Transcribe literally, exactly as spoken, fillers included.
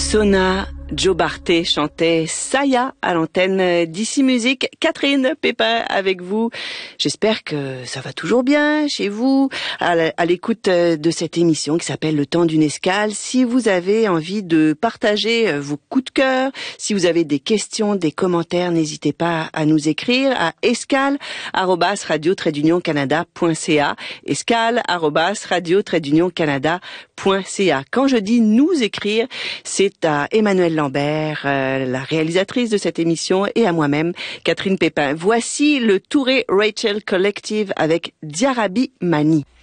Sona Joe Barté chantait Saya à l'antenne d'Ici Musique. Catherine Pépin avec vous. J'espère que ça va toujours bien chez vous, à l'écoute de cette émission qui s'appelle Le Temps d'une Escale. Si vous avez envie de partager vos coups de cœur, si vous avez des questions, des commentaires, n'hésitez pas à nous écrire à escale arobase radio trait d'union canada point c a, escale arobase radio trait d'union canada point c a. Quand je dis nous écrire, c'est à Emmanuel Lambert, euh, la réalisatrice de cette émission, et à moi-même, Catherine Pépin. Voici le Touré Rachel Collective avec Diarabi Mani.